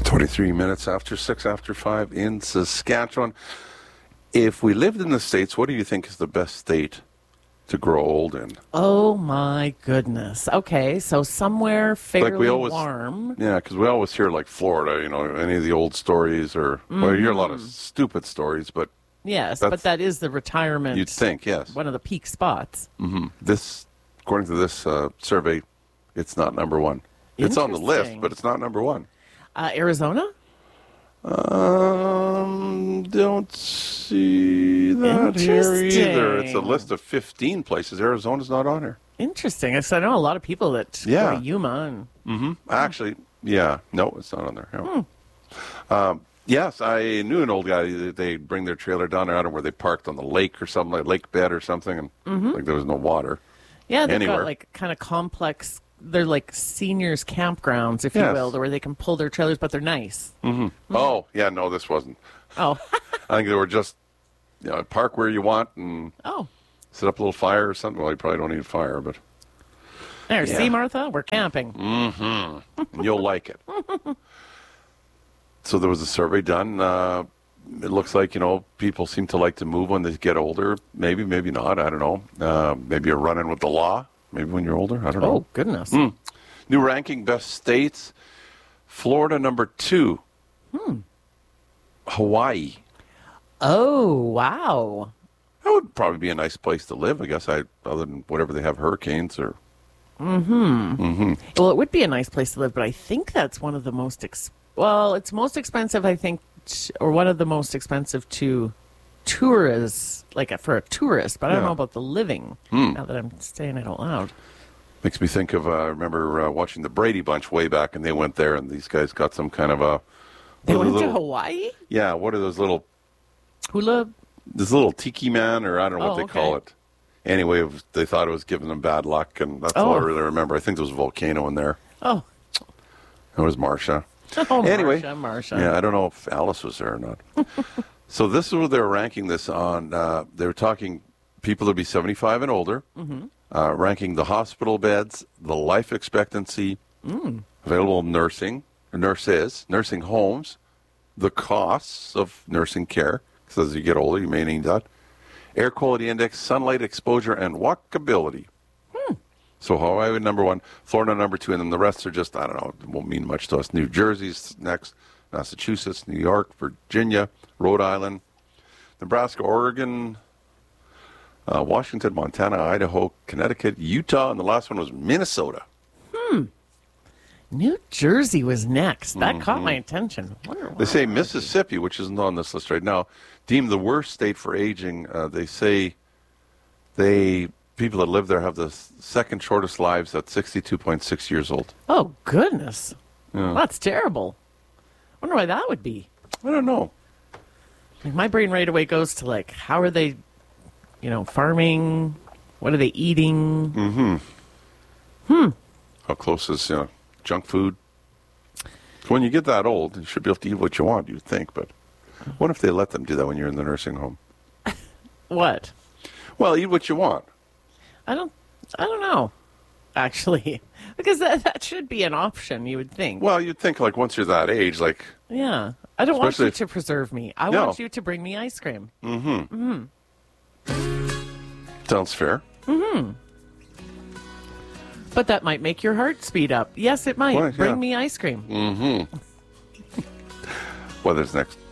23 minutes after 6 after 5 in Saskatchewan. If we lived in the States, what do you think is the best state to grow old in? Oh, my goodness. Okay, so somewhere fairly warm. Yeah, because we always hear like Florida, any of the old stories or, well, you hear a lot of stupid stories, but... Yes, but that is the retirement. You'd think, yes. One of the peak spots. Mm-hmm. According to this survey, it's not number one. It's on the list, but it's not number one. Arizona? Don't see that here either. It's a list of 15 places. Arizona's not on here. Interesting. I know a lot of people that go to Yuma. Actually, yeah. No, it's not on there. No. Yes, I knew an old guy that they bring their trailer down there, I don't know where they parked on the lake or something, like lake bed or something, and like there was no water. Yeah, they've got like kind of complex, they're like seniors campgrounds, if you will, where they can pull their trailers, but they're nice. Oh, yeah, no, this wasn't. Oh. I think they were just, park where you want and set up a little fire or something. Well, you probably don't need a fire, but. There, see, Martha? We're camping. Mm-hmm. You'll like it. So there was a survey done. It looks like, people seem to like to move when they get older. Maybe, maybe not. I don't know. Maybe you're running with the law. Maybe when you're older. I don't know. Oh, goodness. New ranking, best states. Florida, number 2. Hawaii. Oh, wow. That would probably be a nice place to live, I guess, other than whatever they have hurricanes or... Well, it would be a nice place to live, but I think that's one of the most... it's most expensive, I think, or one of the most expensive to tourists, like for a tourist, but I don't know about the living, now that I'm saying it out loud. Makes me think of, I remember watching the Brady Bunch way back, and they went there, and these guys got some kind of a... They went to Hawaii? Yeah, what are those little... Hula? This little tiki man, or I don't know what they call it. Anyway, they thought it was giving them bad luck, and that's all I really remember. I think there was a volcano in there. Oh. It was Marcia. Oh, anyway, Marcia. Yeah, I don't know if Alice was there or not. So this is what they were ranking this on. They were talking people to be 75 and older, ranking the hospital beds, the life expectancy, available nursing homes, the costs of nursing care, because as you get older, you may need that, air quality index, sunlight exposure, and walkability. So Hawaii number 1, Florida number 2, and then the rest are just, I don't know, it won't mean much to us. New Jersey's next, Massachusetts, New York, Virginia, Rhode Island, Nebraska, Oregon, Washington, Montana, Idaho, Connecticut, Utah, and the last one was Minnesota. New Jersey was next. That caught my attention. They say Mississippi, which isn't on this list right now, deemed the worst state for aging. They say people that live there have the second shortest lives at 62.6 years old. Oh, goodness. Yeah. That's terrible. I wonder why that would be. I don't know. Like my brain right away goes to, how are they, farming? What are they eating? How close is, junk food? When you get that old, you should be able to eat what you want, you'd think. But what if they let them do that when you're in the nursing home? What? Well, eat what you want. I don't know, actually, because that should be an option, you would think. Well, you'd think once you're that age, yeah, I don't want you to preserve me. I want you to bring me ice cream. Sounds fair. But that might make your heart speed up. Yes, it might. Bring me ice cream. Weather's next.